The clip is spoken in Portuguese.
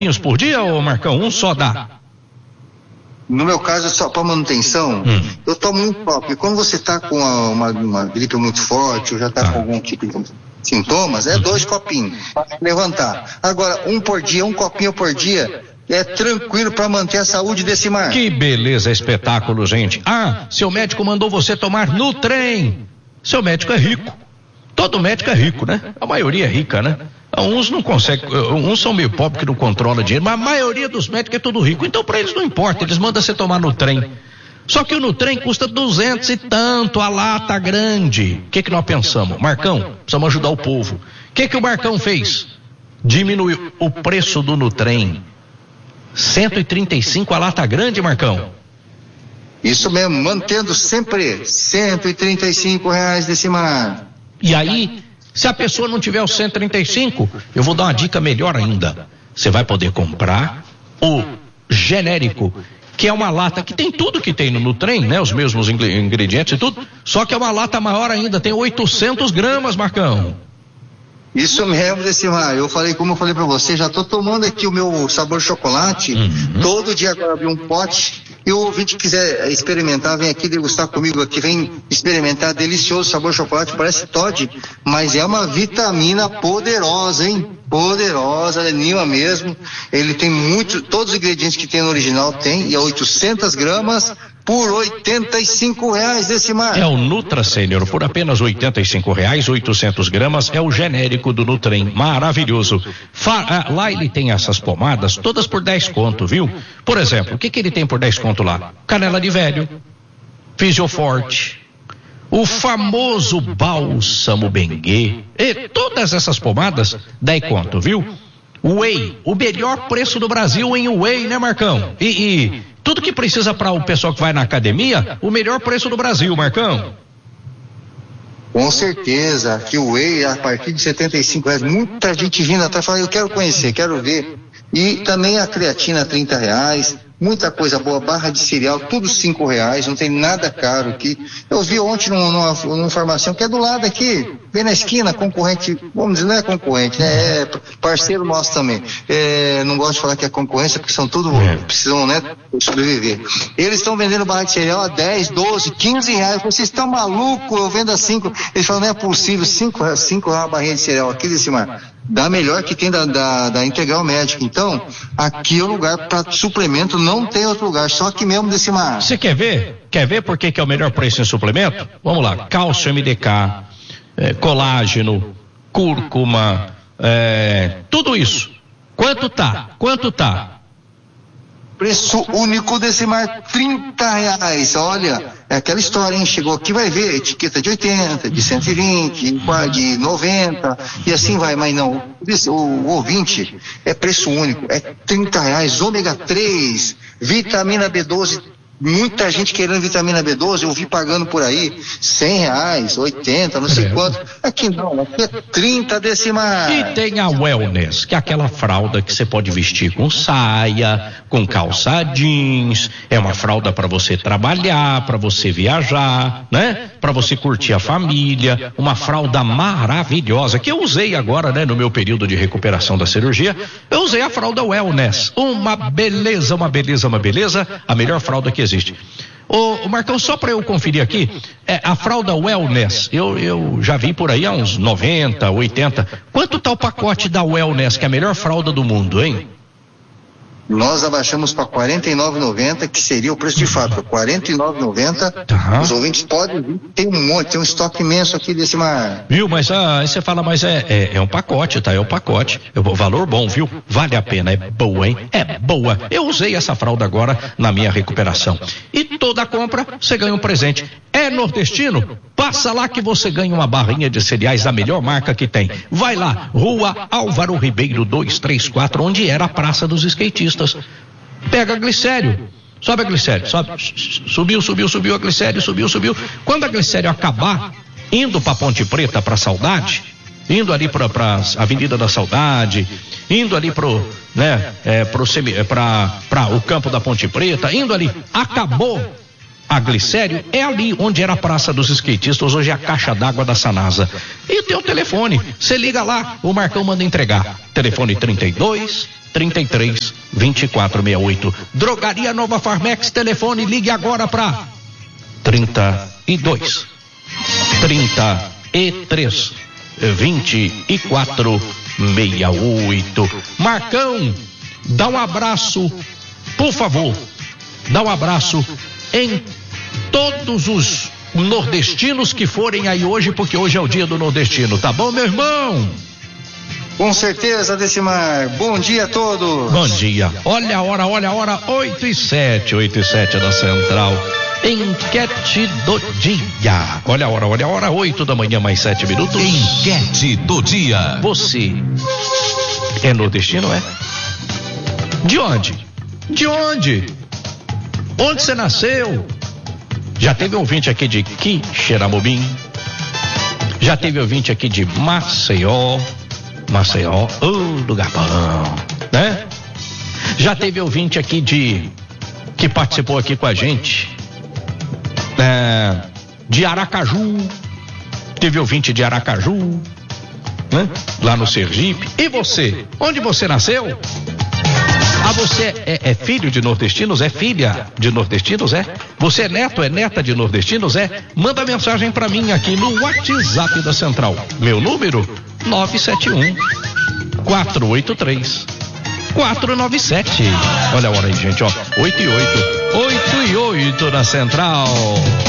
por dia, ô Marcão? Um só dá? No meu caso, só para manutenção, eu tomo um copo. E quando você está com uma gripe muito forte, ou já está com algum tipo de sintomas, é 2 copinhos para levantar. Agora, um copinho por dia, é tranquilo para manter a saúde desse mar. Que beleza, espetáculo, gente. Seu médico mandou você tomar Nutrem. Seu médico é rico. Todo médico é rico, né? A maioria é rica, né? Uns não conseguem, uns são meio pobres que não controlam dinheiro, mas a maioria dos médicos é tudo rico. Então para eles não importa, eles mandam você tomar Nutrem. Só que o Nutrem custa 200 e tanto, a lata grande. O que nós pensamos? Marcão, precisamos ajudar o povo. O que o Marcão fez? Diminuiu o preço do Nutrem. 135 a lata grande, Marcão. Isso mesmo, mantendo sempre R$135 desse mar. E aí, se a pessoa não tiver os 135, eu vou dar uma dica melhor ainda. Você vai poder comprar o genérico, que é uma lata que tem tudo que tem no Nutrem, né? Os mesmos ingredientes e tudo, só que é uma lata maior ainda, tem 800 gramas, Marcão. Isso mesmo, Decimar. Como eu falei pra você, já tô tomando aqui o meu sabor chocolate. Todo dia agora abri um pote. E o ouvinte que quiser experimentar, vem aqui degustar comigo aqui, vem experimentar, delicioso sabor chocolate, parece Toddy, mas é uma vitamina poderosa, hein? Poderosa, é Nima mesmo. Ele tem todos os ingredientes que tem no original tem, e é 800 gramas por R$85 desse mar. É o Nutra Sênior, por apenas R$85, 800 gramas, é o genérico do Nutrem, maravilhoso. Lá ele tem essas pomadas, todas por 10 conto, viu? Por exemplo, o que ele tem por 10 conto lá? Canela de velho, Fisioforte, o famoso bálsamo Benguê, e todas essas pomadas, 10 conto, viu? Whey, o melhor preço do Brasil em whey, né, Marcão? E tudo que precisa para o pessoal que vai na academia, o melhor preço do Brasil, Marcão. Com certeza, que o whey a partir de R$75, muita gente vindo atrás falando, eu quero conhecer, quero ver. E também a creatina R$30, muita coisa boa, barra de cereal, tudo R$5, não tem nada caro aqui. Eu vi ontem numa farmácia que é do lado aqui, bem na esquina, concorrente, vamos dizer, não é concorrente, né? É parceiro nosso também. Não gosto de falar que é concorrência, porque são tudo, precisam, né, sobreviver. Eles estão vendendo barra de cereal a 10, 12, 15 reais. Vocês estão malucos? Eu vendo a 5. Eles falam, não é possível, 5 reais uma barrinha de cereal aqui desse mar. Da melhor que tem da Integral Médica. Então, aqui é o lugar para suplemento, não tem outro lugar, só aqui mesmo desse mar. Você quer ver? Quer ver por que é o melhor preço em suplemento? Vamos lá, cálcio MDK, colágeno, cúrcuma, tudo isso. Quanto tá? Preço único desse mar, R$30. Olha, é aquela história, hein? Chegou aqui, vai ver, etiqueta de 80, de 120, de 90, e assim vai, mas não. O ouvinte é preço único, é R$30, ômega 3, vitamina B12, muita gente querendo vitamina B12, eu vi pagando por aí R$100, 80, não sei quanto. Aqui não, aqui é 30 desse mar. E tem a Wellness, que é aquela fralda que você pode vestir com saia, com calça jeans, é uma fralda para você trabalhar, para você viajar, né? Para você curtir a família, uma fralda maravilhosa, que eu usei agora, né? No meu período de recuperação da cirurgia, eu usei a fralda Wellness, uma beleza, a melhor fralda que existe. Ô Marcão, só para eu conferir aqui, a fralda Wellness, eu já vi por aí há uns 90, 80. Quanto tá o pacote da Wellness, que é a melhor fralda do mundo, hein? Nós abaixamos para R$49,90, que seria o preço de fábrica, R$49,90. Os ouvintes podem vir, tem um monte, tem um estoque imenso aqui desse mar. Viu, mas aí você fala, mas é um pacote, tá? É um pacote. Valor bom, viu? Vale a pena, é boa, hein? É boa. Eu usei essa fralda agora na minha recuperação. E toda compra, você ganha um presente. É nordestino? Passa lá que você ganha uma barrinha de cereais da melhor marca que tem. Vai lá, Rua Álvaro Ribeiro 234, onde era a Praça dos Skatistas. Pega a Glicério, sobe a Glicério, subiu a Glicério, subiu. Quando a Glicério acabar, indo para Ponte Preta, para Saudade, indo ali para Avenida da Saudade, indo ali para o campo da Ponte Preta, indo ali, acabou A Glicério é ali onde era a Praça dos Skatistas, hoje é a caixa d'água da Sanasa. E tem o telefone, você liga lá, o Marcão manda entregar. Telefone 32 33 2468. Drogaria Nova Farmex, telefone, ligue agora para 32 33 2468. Marcão, dá um abraço, por favor, dá um abraço em todos os nordestinos que forem aí hoje, porque hoje é o dia do nordestino, tá bom, meu irmão? Com certeza, Decimar. Bom dia a todos. Bom dia. Olha a hora, 8:07 da Central. Enquete do dia. Olha a hora, 8 da manhã, mais 7 minutos. Enquete do dia. Você é nordestino, é? De onde? Onde você nasceu? Já teve ouvinte aqui de Quixeramobim? Já teve ouvinte aqui de Maceió, lugar bom, né? Já teve ouvinte aqui que participou aqui com a gente, de Aracaju. Teve ouvinte de Aracaju, né? Lá no Sergipe. E você? Onde você nasceu? Você é filho de nordestinos? É filha de nordestinos? É? Você é neto, é neta de nordestinos? É? Manda mensagem pra mim aqui no WhatsApp da Central. Meu número 971 483 497. Olha a hora aí, gente, ó. 8 e 8 na Central.